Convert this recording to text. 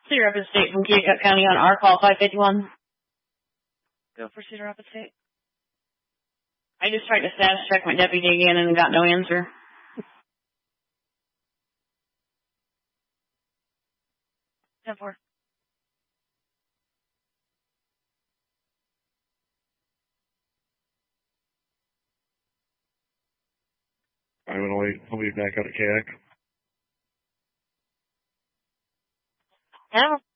Cedar Rapids State from Keokuk County on our call 551. Go for Cedar Rapids State. I just tried to status check my deputy again and got no answer. Ten four. I'm going to wait. I'll be back out at Kayak. Yeah.